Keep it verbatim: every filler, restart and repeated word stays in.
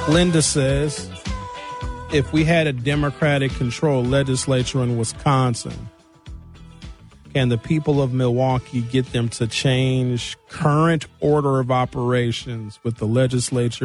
Linda says, if we had a Democratic-controlled legislature in Wisconsin, can the people of Milwaukee get them to change current order of operations with the legislature